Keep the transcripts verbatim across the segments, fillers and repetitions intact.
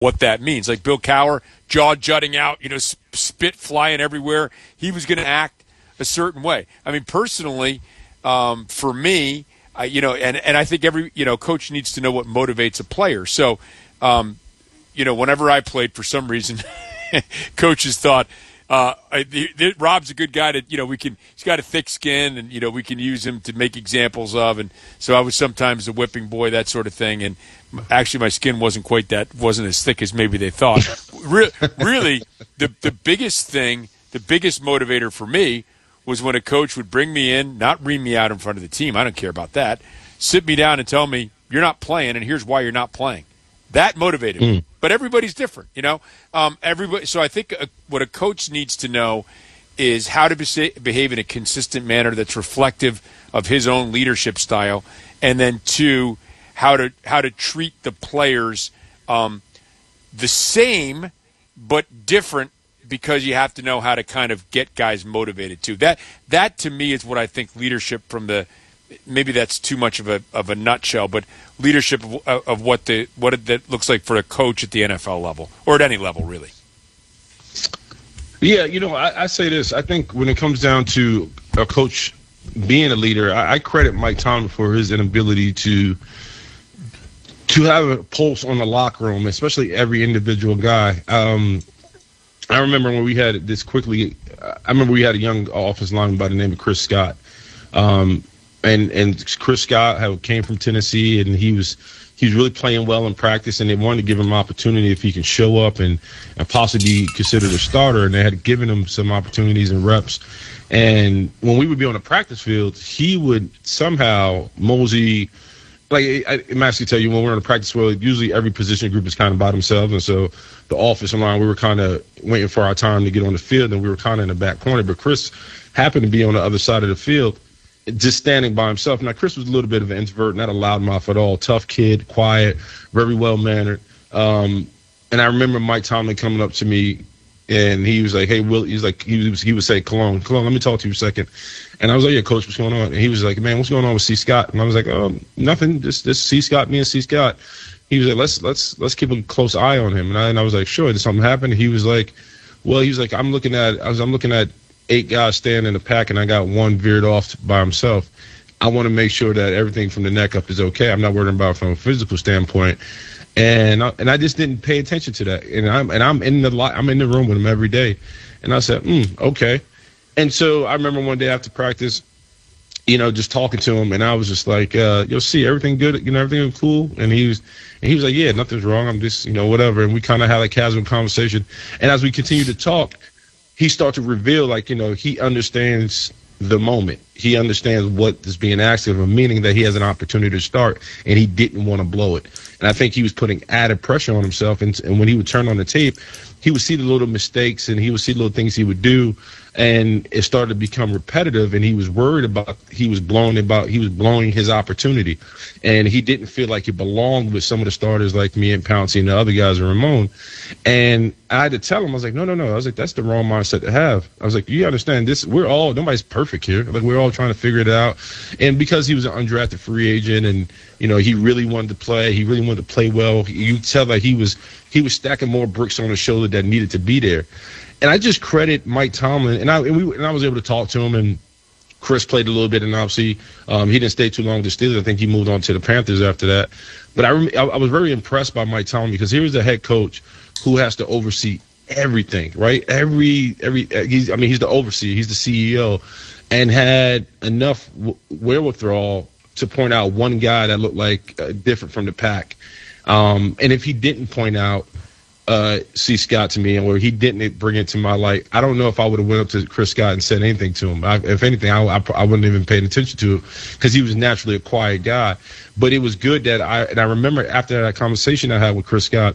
what that means. Like Bill Cowher, jaw jutting out, you know, spit flying everywhere. He was going to act a certain way. I mean, personally, um, for me, I, you know, and, and I think every, you know, coach needs to know what motivates a player. So, um, you know, whenever I played, for some reason, coaches thought, uh, I, the, Rob's a good guy to, you know, we can, he's got a thick skin and, you know, we can use him to make examples of. And so I was sometimes a whipping boy, that sort of thing. And actually my skin wasn't quite that, wasn't as thick as maybe they thought. Re- really, the, the biggest thing, the biggest motivator for me was when a coach would bring me in, not ream me out in front of the team. I don't care about that. Sit me down and tell me, you're not playing and here's why you're not playing. That motivated me. Mm. But everybody's different, you know. Um, everybody. So I think a, what a coach needs to know is how to be, behave in a consistent manner that's reflective of his own leadership style, and then two, how to how to treat the players um, the same but different, because you have to know how to kind of get guys motivated too. That that to me is what I think leadership from the. Maybe that's too much of a of a nutshell, but leadership of, of what the what it, that looks like for a coach at the N F L level or at any level, really. Yeah, you know, I, I say this. I think when it comes down to a coach being a leader, I, I credit Mike Tomlin for his inability to to have a pulse on the locker room, especially every individual guy. Um, I remember when we had this quickly. I remember we had a young offensive lineman by the name of Chris Scott. Um, And and Chris Scott have, came from Tennessee, and he was he was really playing well in practice, and they wanted to give him an opportunity if he can show up and, and possibly be considered a starter, and they had given him some opportunities and reps. And when we would be on the practice field, he would somehow mosey. Like I, I'm actually tell you, when we're on the practice field, usually every position group is kind of by themselves, and so the offensive line, we were kind of waiting for our time to get on the field, and we were kind of in the back corner. But Chris happened to be on the other side of the field, just standing by himself. Now, Chris was a little bit of an introvert, not a loudmouth at all. Tough kid, quiet, very well-mannered. Um, and I remember Mike Tomlin coming up to me, and he was like, hey, Will, he's like, he was, he would say, Cologne, Cologne, let me talk to you a second. And I was like, yeah, Coach, what's going on? And he was like, man, what's going on with C. Scott? And I was like, oh, nothing, just, just C. Scott, me and C. Scott. He was like, let's, let's, let's keep a close eye on him. And I, and I was like, sure, did something happen? He was like, well, he was like, I'm looking at, I was, I'm looking at, eight guys standing in the pack, and I got one veered off by himself. I want to make sure that everything from the neck up is okay. I'm not worrying about it from a physical standpoint, and I, and I just didn't pay attention to that. And I'm and I'm in the I'm in the room with him every day, and I said, mm, okay. And so I remember one day after practice, you know, just talking to him, and I was just like, uh, "You'll see, everything good, you know, everything was cool." And he was, and he was like, "Yeah, nothing's wrong. I'm just, you know, whatever." And we kind of had a casual conversation, and as we continued to talk, he started to reveal, like, you know, he understands the moment. He understands what is being asked of him, meaning that he has an opportunity to start, and he didn't want to blow it. And I think he was putting added pressure on himself. And, and when he would turn on the tape, he would see the little mistakes, and he would see little things he would do, and it started to become repetitive. And he was worried about he was blowing about he was blowing his opportunity, and he didn't feel like he belonged with some of the starters like me and Pouncey and the other guys and Ramon. And I had to tell him, I was like, no, no, no. I was like, that's the wrong mindset to have. I was like, you understand this? We're all nobody's perfect here. Like, we're all trying to figure it out. And because he was an undrafted free agent, and you know, he really wanted to play. He really wanted to play well. You tell that he was he was stacking more bricks on his shoulder that needed to be there. And I just credit Mike Tomlin, and I and, we, and I was able to talk to him, and Chris played a little bit, and obviously um, he didn't stay too long with the Steelers. I think he moved on to the Panthers after that. But I, I, I was very impressed by Mike Tomlin, because here is a head coach who has to oversee everything, right? Every every he's I mean he's the overseer, he's the C E O, and had enough wherewithal to point out one guy that looked like uh, different from the pack. Um, and if he didn't point out uh, C. Scott to me, or he didn't bring it to my light, I don't know if I would have went up to Chris Scott and said anything to him. I, if anything, I, I, I wouldn't even paid attention to it, because he was naturally a quiet guy. But it was good that I and I remember after that conversation I had with Chris Scott,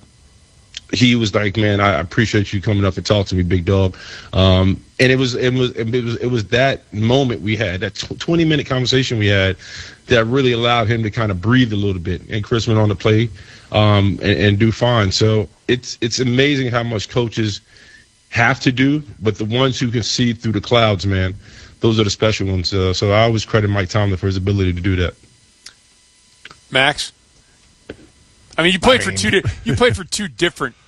he was like, man, I appreciate you coming up and talking to me, big dog. Um, and it was, it was, it was, it was that moment we had, that twenty minute conversation we had, that really allowed him to kind of breathe a little bit. And Chris went on to play, um, and, and do fine. So it's, it's amazing how much coaches have to do, but the ones who can see through the clouds, man, those are the special ones. Uh, so I always credit Mike Tomlin for his ability to do that. Max? I mean, you played I for mean- two. Di- you played for two different